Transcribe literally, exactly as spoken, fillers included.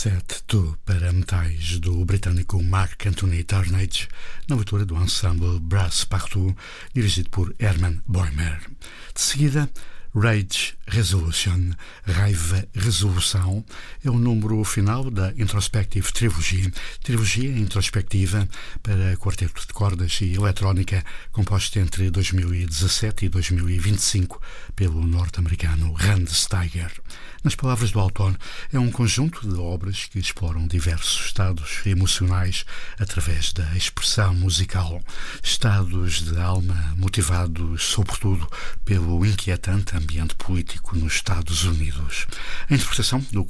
Set to para metais do britânico Mark Anthony Turnage, na leitura do ensemble Brass Partout, dirigido por Herman Boymer. De seguida, Rage Resolution, Raiva Resolução, é o número final da Introspective Trilogy, trilogia introspectiva para quarteto de cordas e eletrónica, composta entre dois mil e dezassete e dois mil e vinte e cinco pelo norte-americano Rand Steiger. Nas palavras do autor, é um conjunto de obras que exploram diversos estados emocionais através da expressão musical, estados de alma motivados, sobretudo, pelo inquietante ambiente político nos Estados Unidos. A interpretação do